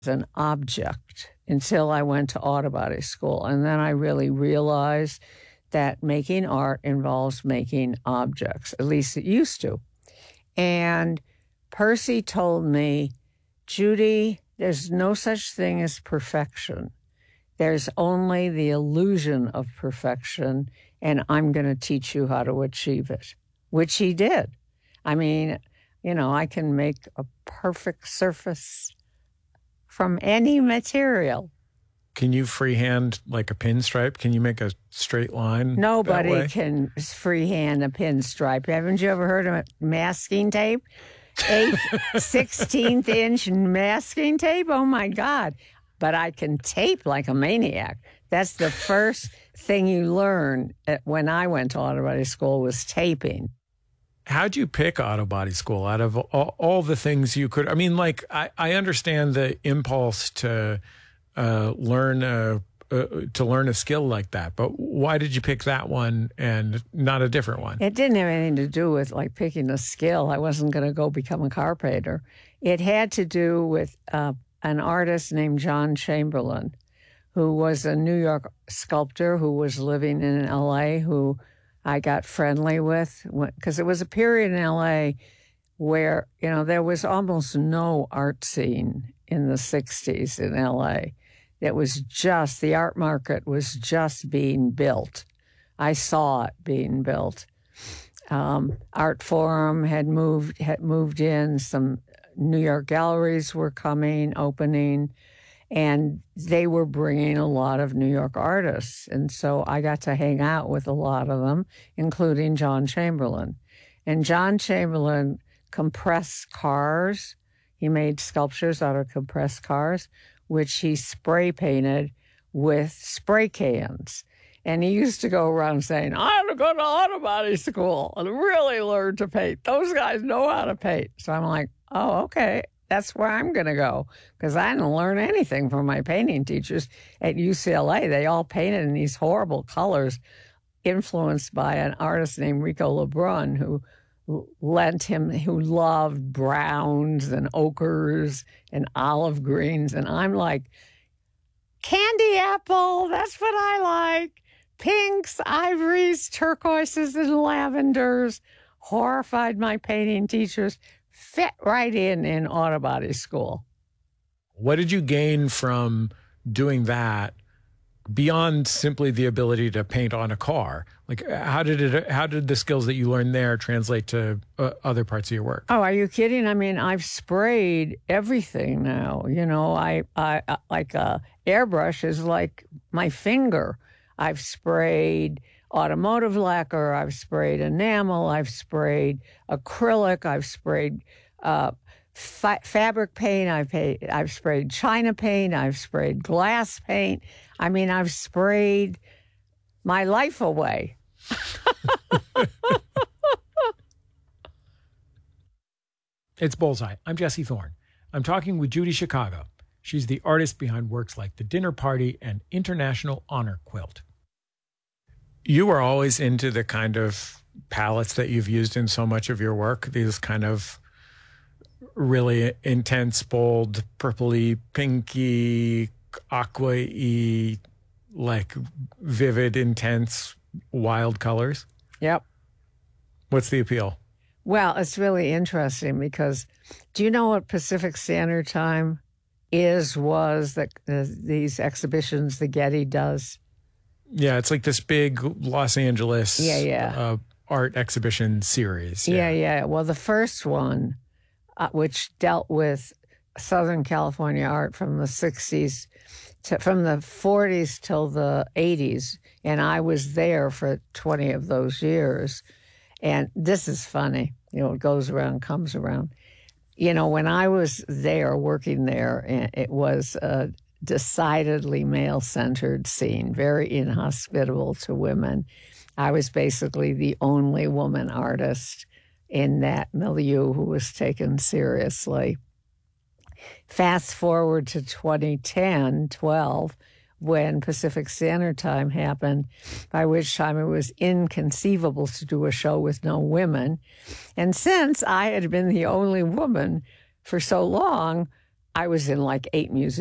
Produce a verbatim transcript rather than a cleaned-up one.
an object until I went to auto body school. And then I really realized that making art involves making objects, at least it used to. And Percy told me, Judy, there's no such thing as perfection. There's only the illusion of perfection, and I'm going to teach you how to achieve it, which he did. I mean, you know, I can make a perfect surface from any material. Can you freehand like a pinstripe? Can you make a straight line? Nobody can freehand a pinstripe. Haven't you ever heard of masking tape? Eighth, sixteenth inch masking tape? Oh, my God. But I can tape like a maniac. That's the first thing you learn when I went to auto body school was taping. How'd you pick auto body school out of all, all the things you could? I mean, like, I, I understand the impulse to uh, learn a, uh, to learn a skill like that, but why did you pick that one and not a different one? It didn't have anything to do with like picking a skill. I wasn't going to go become a car painter. It had to do with uh, an artist named John Chamberlain, who was a New York sculptor who was living in L A, who I got friendly with, because it was a period in L A where, you know, there was almost no art scene in the sixties in L A. It was just, the art market was just being built. I saw it being built. Um, Art Forum had moved had moved in. Some New York galleries were coming, opening, and they were bringing a lot of New York artists. And so I got to hang out with a lot of them, including John Chamberlain. And John Chamberlain compressed cars. He made sculptures out of compressed cars, which he spray painted with spray cans. And he used to go around saying, I had to go to auto body school and really learn to paint. Those guys know how to paint. So I'm like, oh, okay, that's where I'm going to go, because I didn't learn anything from my painting teachers at U C L A. They all painted in these horrible colors, influenced by an artist named Rico Lebrun, who lent him, who loved browns and ochres and olive greens. And I'm like, candy apple, that's what I like. Pinks, ivories, turquoises, and lavenders. Horrified my painting teachers. Fit right in in auto body school. What did you gain from doing that beyond simply the ability to paint on a car? Like, how did it? How did the skills that you learned there translate to uh, other parts of your work? Oh, are you kidding? I mean, I've sprayed everything now. You know, I, I, I like a airbrush is like my finger. I've sprayed automotive lacquer. I've sprayed enamel. I've sprayed acrylic. I've sprayed uh, fa- fabric paint. I've paid, I've sprayed China paint. I've sprayed glass paint. I mean, I've sprayed my life away. It's Bullseye. I'm Jesse Thorne. I'm talking with Judy Chicago. She's the artist behind works like The Dinner Party and International Honor Quilt. You were always into the kind of palettes that you've used in so much of your work, these kind of really intense, bold, purpley, pinky, aqua-y, like vivid, intense, wild colors. Yep. What's the appeal? Well, it's really interesting because do you know what Pacific Standard Time is, was, that uh, these exhibitions the Getty does? Yeah, it's like this big Los Angeles yeah, yeah. Uh, art exhibition series. Yeah, yeah. yeah. Well, the first one, uh, which dealt with Southern California art from the sixties, to, from the forties till the eighties, and I was there for twenty of those years. And this is funny. You know, it goes around, comes around. You know, when I was there, working there, it was a decidedly male-centered scene, very inhospitable to women. I was basically the only woman artist in that milieu who was taken seriously. Fast forward to twenty ten, twelve, when Pacific Standard Time happened, by which time it was inconceivable to do a show with no women. And since I had been the only woman for so long, I was in like eight museums.